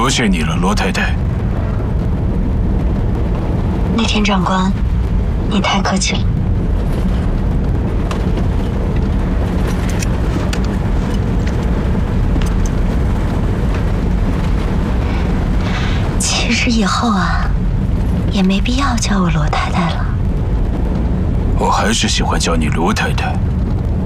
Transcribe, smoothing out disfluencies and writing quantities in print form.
多谢你了，罗太太。 内田长官，你太客气了。其实以后啊，也没必要叫我罗太太了。 我还是喜欢叫你卢太太。